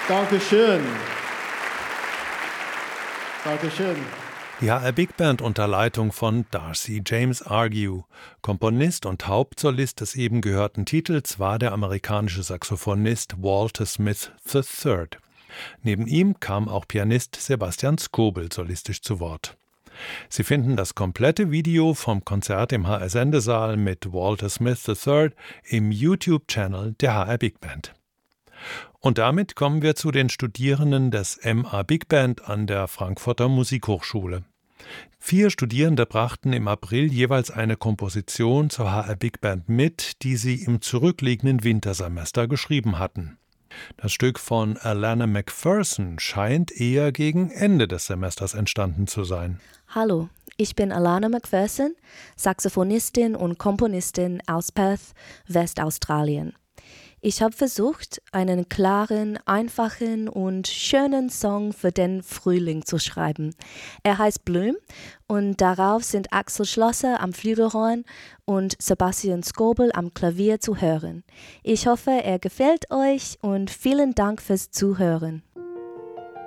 Dankeschön. Dankeschön. Die HR Big Band unter Leitung von Darcy James Argue. Komponist und Hauptsolist des eben gehörten Titels war der amerikanische Saxophonist Walter Smith III. Neben ihm kam auch Pianist Sebastian Skobel solistisch zu Wort. Sie finden das komplette Video vom Konzert im HR Sendesaal mit Walter Smith III im YouTube-Channel der HR Big Band. Und damit kommen wir zu den Studierenden des MA Big Band an der Frankfurter Musikhochschule. 4 Studierende brachten im April jeweils eine Komposition zur HR Big Band mit, die sie im zurückliegenden Wintersemester geschrieben hatten. Das Stück von Alana Macpherson scheint eher gegen Ende des Semesters entstanden zu sein. Hallo, ich bin Alana Macpherson, Saxophonistin und Komponistin aus Perth, Westaustralien. Ich habe versucht, einen klaren, einfachen und schönen Song für den Frühling zu schreiben. Er heißt Bloom und darauf sind Axel Schlosser am Flügelhorn und Sebastian Skobel am Klavier zu hören. Ich hoffe, er gefällt euch und vielen Dank fürs Zuhören.